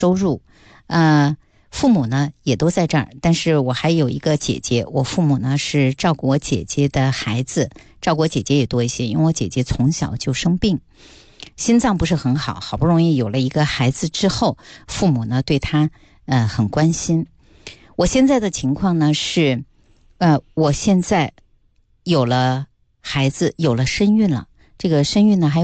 收入，父母呢也都在这儿，但是我还有一个姐姐，我父母呢是照顾我姐姐的孩子，照顾我姐姐也多一些，因为我姐姐从小就生病，心脏不是很好，好不容易有了一个孩子之后，父母呢对她很关心。我现在的情况呢是，我现在有了孩子，有了身孕了，这个身孕呢还有